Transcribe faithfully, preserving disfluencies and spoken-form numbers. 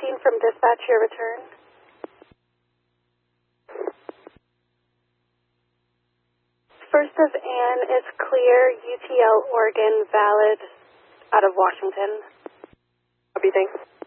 waiting from dispatch your return. First of Anne is clear, U T L Oregon, valid, out of Washington. Copy, thanks.